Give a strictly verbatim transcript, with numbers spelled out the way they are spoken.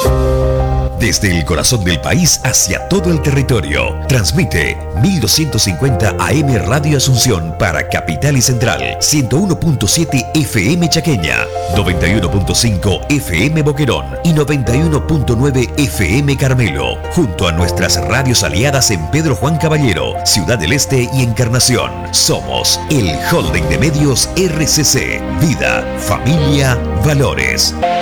Desde el corazón del país hacia todo el territorio. Transmite mil doscientos cincuenta A M Radio Asunción para Capital y Central. ciento uno punto siete F M Chaqueña. noventa y uno punto cinco F M Boquerón. Y noventa y uno punto nueve F M Carmelo. Junto a nuestras radios aliadas en Pedro Juan Caballero, Ciudad del Este y Encarnación. Somos el Holding de Medios R C C. Vida, familia, valores.